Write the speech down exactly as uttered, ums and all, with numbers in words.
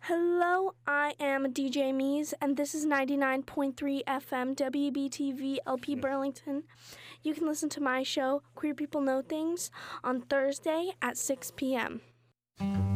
Hello, I am D J Mees, and this is ninety-nine point three F M W B T V L P Burlington. You can listen to my show, Queer People Know Things, on Thursday at six p.m.